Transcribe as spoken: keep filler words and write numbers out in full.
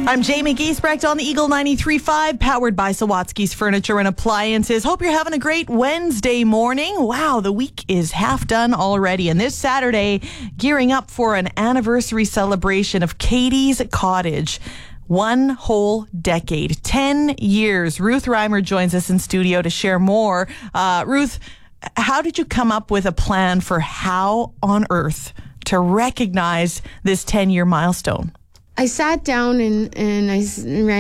I'm Jamie Giesbrecht on the Eagle ninety-three point five, powered by Sawatsky's Furniture and Appliances. Hope you're having a great Wednesday morning. Wow, the week is half done already. And this Saturday, gearing up for an anniversary celebration of Katie's Cottage. One whole decade, ten years. Ruth Reimer joins us in studio to share more. Uh, Ruth, how did you come up with a plan for how on earth to recognize this ten-year milestone? I sat down and, and I ran